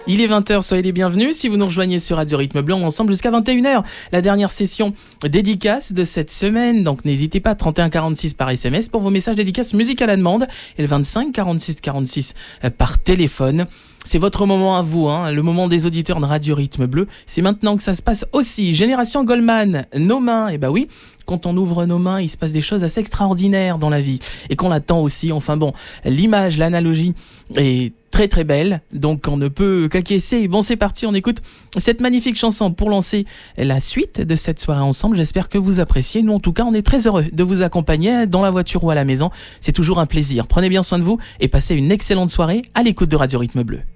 Il est 20h, soyez les bienvenus. Si vous nous rejoignez sur Radio Rythme Bleu, on est ensemble jusqu'à 21h. La dernière session dédicace de cette semaine. Donc n'hésitez pas, 31 46 par SMS pour vos messages dédicaces musique à la demande. Et le 25 46 46 par téléphone. C'est votre moment à vous, hein, le moment des auditeurs de Radio Rythme Bleu. C'est maintenant que ça se passe aussi. Génération Goldman, nos mains, et bah oui, quand on ouvre nos mains, il se passe des choses assez extraordinaires dans la vie. Et qu'on l'attend aussi, enfin bon, l'image, l'analogie est très très belle, donc on ne peut qu'acquiescer. Bon, c'est parti, on écoute cette magnifique chanson pour lancer la suite de cette soirée ensemble. J'espère que vous appréciez. Nous, en tout cas, on est très heureux de vous accompagner dans la voiture ou à la maison. C'est toujours un plaisir. Prenez bien soin de vous et passez une excellente soirée à l'écoute de Radio Rythme Bleu.